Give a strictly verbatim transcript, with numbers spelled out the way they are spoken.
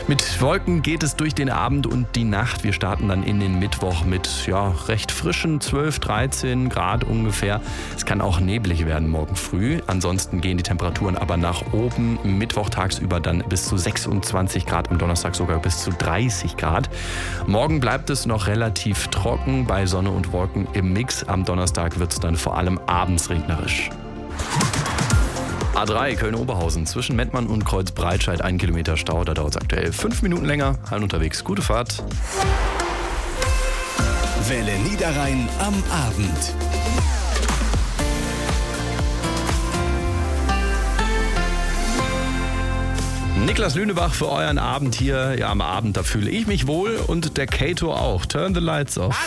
Mit Wolken geht es durch den Abend und die Nacht. Wir starten dann in den Mittwoch mit ja, recht frischen zwölf, dreizehn Grad ungefähr. Es kann auch neblig werden morgen früh. Ansonsten gehen die Temperaturen aber nach oben. Mittwoch tagsüber dann bis zu sechsundzwanzig Grad, am Donnerstag sogar bis zu dreißig Grad. Morgen bleibt es noch relativ trocken bei Sonne und Wolken im Mix. Am Donnerstag wird es dann vor allem abends regnerisch. A drei Köln-Oberhausen zwischen Mettmann und Kreuzbreitscheid, ein Kilometer Stau, da dauert es aktuell fünf Minuten länger. Allen unterwegs, gute Fahrt. Welle Niederrhein am Abend. Niklas Lünebach für euren Abend hier. Ja, am Abend, da fühle ich mich wohl und der Kato auch. Turn the lights off.